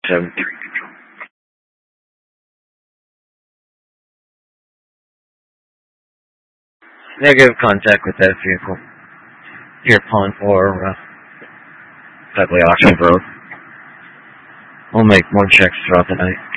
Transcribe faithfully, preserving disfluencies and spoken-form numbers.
seven three control. Negative contact with that vehicle. Pier Pond or uh, Dudley Auction Road. We'll make more checks throughout the night.